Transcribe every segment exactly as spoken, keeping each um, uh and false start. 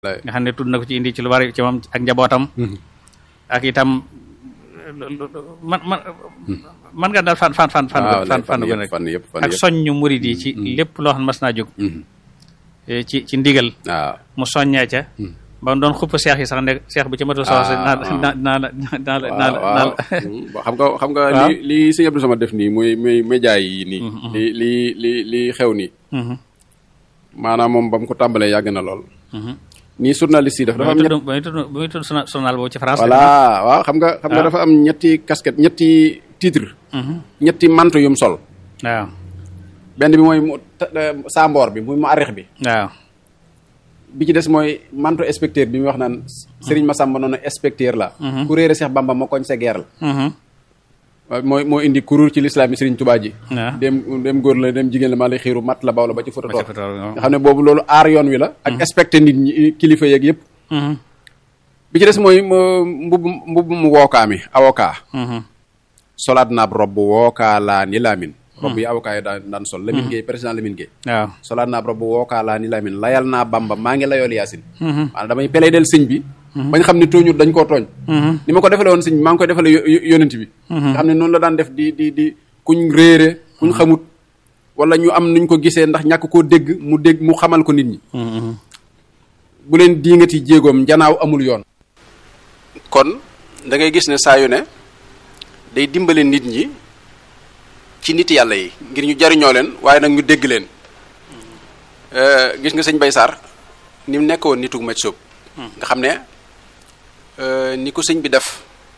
nga xam ne tudd na ko ci indi ci lu bari ci moom ak njabootam ak itam man man man nga daal fan fan fan fan fan fan gën rek ak soññu murid yi ci lépp loo xam ne mas naa jóg ci ci ndigal mu soññee ca ba doon xupp seex yi sax ne seex bu ci matu sox naa naa naa naa naa xam nga xam nga li li sëñ Abdou Samad def nii muy muy média yi nii li li li li xew nii maanaam moom ba mu ko tàmbalee yàgg na lool nii journaliste yi dafa am ñett ba muy tudd ba muy tudd journal boobu ci France voilà waaw xam nga xam nga dafa am ñetti casquette ñetti titre ñetti manto yum sol waaw benn bi mooy mu samboor bi muy mu arrix bi waaw bi ci des mooy manto inspecteur bi muy wax naan Serigne Massamba noonu inspecteur la ku réere Cheikh Bamba ma koñ sa guerre la mooy moo indi kuréel ci l'islam yi Serigne Touba ji dem dem góor la dem jigéen la maa lay xiiru mat la baw la ba ci foto nga xam ne boobu loolu aar yoon wi la ak respecté nit ñi kilifa yeeg yëpp bi ci des mooy mbubb mbubb mu wookaa mi avocat solaat naab robb wookaa laa ni laamin robb yi avocat yi daan daan sol Lamine Gueye président Lamine Gueye waaw solaat naab robb wookaa laa ni laamin layal naa Bamba maa ngi layool Yaasin maanaam damay peley del sëñ bi bañ xam ne tooñut dañ koo tooñ ni ma ko defale woon sëñ bi maa ngi koy defale yonent bi nga xam ne noonu la daan def di di di kuñ réere kuñ xamut wala ñu am nuñ ko gisee ndax ñàkk koo dégg mu dégg mu xamal ko nit ñi bu leen diingati jéegoom njanaaw amul yoon kon da ngay gis ne saa yu ne day dimbale nit ñi ci nit yàlla yi ngir ñu jariñoo leen waaye nag ñu dégg leen gis nga sëñ Bay Sarr ni mu nekkoon nitug maj soob nga xam ne ni ko sëñ bi def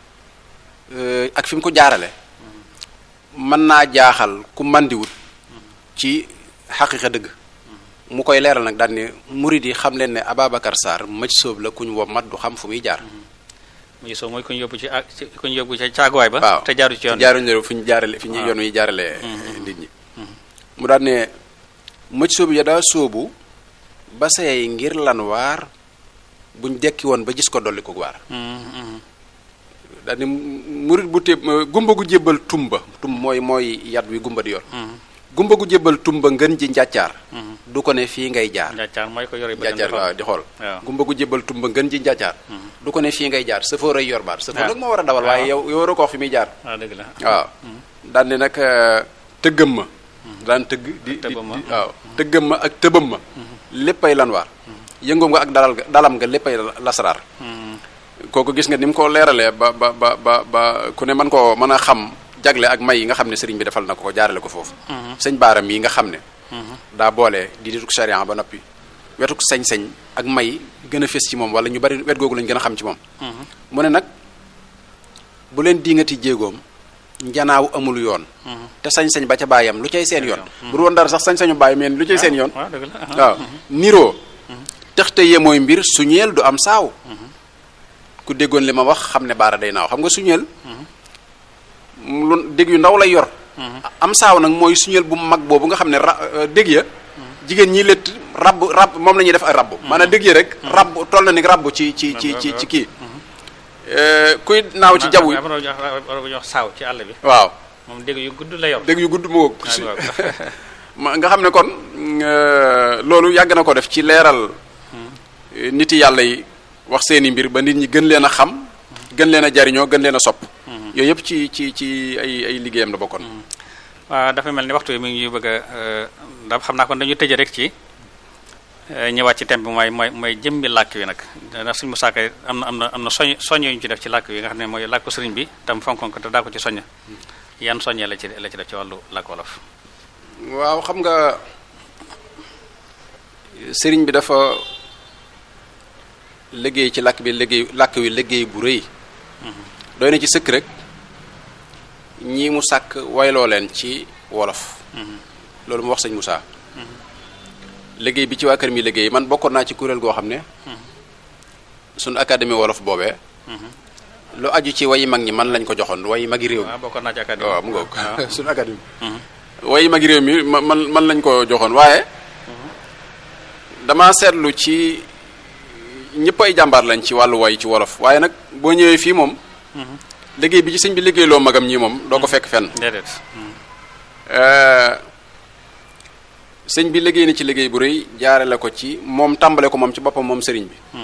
ak fi mu ko jaarale mën naa jaaxal ku mandiwut ci xaqiiqa dëgg mu koy leeral nag daal ne murid yi xam leen ne Ababacar Sarr maj soob la kuñ wo mat du xam fu muy jaar maj soob mooy kuñ yóbbu ci ak kuñ yóbbu ci caaguwaay ba waaw te jaaru ci yoon jaaruñu fu ñu jaarale fi ñu yoon wi jaarale nit ñi mu daal ne maj soob ya daa soobu ba say ngir lan waar buñ dekki woon ba gis ko dolli ko waar daal ni murit bu té gumba gu jébbal tumba tum mooy mooy yat wi gumba di yor gumba gu jébbal tumba ngën ji njàccaar du ko ne fii ngay jaar njàccaar mooy ko yore njàccaar waaw di xool gumba gu jébbal tumba ngën ji njàccaar du ko ne fii ngay jaar sa foo rëy yor baat sa foo nag moo war a dawal waaye yow yow war a ko wax fi muy jaar waaw dëgg la waaw daal ni nag tëggam ma daan tëgg di di waaw tëggam ma ak tëbam ma léppay lan waar yëngoom nga ak dalal nga dalam nga léppay lasaraar kooku gis nga ni mu ko leeralee ba ba ba ba ba ku ne mën koo mën a xam jagle ak may yi nga xam ne sëriñ bi defal na ko ko jaarale ko foofu sëñ baaram yi nga xam ne daa boole di dituk charian ba noppi wetuk sañ-sañ ak may gën a fés ci moom wala ñu bari wet googu lañ gën a xam ci moom mu ne nag bu leen diingati jéegoom njanaaw amul yoon te sañ-sañ ba ca bàyyam lu cay seen yoon bu woon dara sax sañ-sañu bàyyi meen lu cay seen yoon waaw niroo texte yee mooy mbir suñeel du am saaw ku déggoon li ma wax xam ne baara day naaw xam nga suñeel lu dégg yu ndaw lay yor am saaw nag mooy suñeel bu mag boobu nga xam ne ra dégg ya jigéen ñi létt rabb rabb moom la ñuy def ay rabb maanaam dégg ya rek rabb toll na ni rabb ci ci ci ci ci kii kuy naaw ci jaww yi wax saaw ci àll bi waaw moom dégg yu gudd la yor dégg yu gudd moo nga xam ne kon loolu yàgg na ko def ci leeral nit yi yàlla yi wax seeni mbir ba nit ñi gën leen a xam gën leen a jariñoo gën leen a sopp yooyu yëpp ci ci ci ay ay liggéeyam la bokkoon waaw dafa mel ni waxtu yi mi ngi bëgg a da xam naa kon dañu tëje rek ci ñëwaat ci thème bi mooy mooy mooy jëmmi làkk wi nag ndax suñu musaaka am na am na am na soñ soñño yu ñu ci def ci làkk wi nga xam ne mooy làkku sëriñ bi tam fonkoon ko te daa ko ci soññ yan soññee la ci la ci def ci wàllu làkk wolof waaw xam nga sëriñ bi dafa liggéey ci làkk bi liggéey làkk wi liggéey bu rëy doy na ci sëkk rek ñii mu sàkk wayloo leen ci wolof loolu mu wax sëñ Moussa liggéey bi ci waa kër mi liggéey man bokkoon naa ci kuréel goo xam ne suñu académie wolof boobee lu aju ci wayi mag ñi man lañ ko joxoon wayi magi réew mi bokkoon naa ci académie waaw mu ngoog suñu académie wayi magi réew mi man man lañ ko joxoon waaye dama seetlu ci ñëpp ay jàmbaar lañ ci wàllu way ci wolof waaye nag boo ñëwee fii moom liggéey bi ci sëñ bi liggéey loo magam ñii moom doo ko fekk fenn déedéet sëñ bi liggéey na ci liggéey bu rëy jaare la ko ci moom tàmbale ko moom ci boppam moom sëriñ bi